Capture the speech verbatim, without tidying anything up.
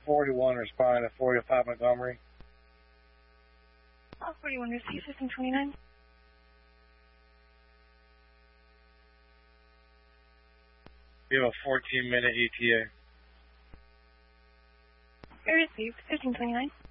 forty-one responding to forty oh five Montgomery. Oh, forty-one received, system twenty-nine. We have a fourteen minute E T A. Received, system twenty-nine.